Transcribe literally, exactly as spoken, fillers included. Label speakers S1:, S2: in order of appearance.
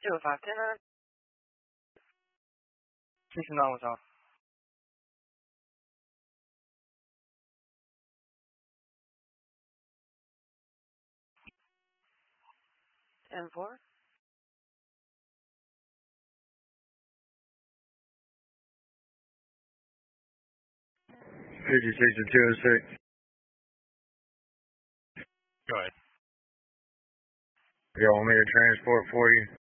S1: Two five ten nine. Six nine was off. Ten four.
S2: fifty-six to two oh six.
S3: Go ahead.
S2: You want me to transport for you?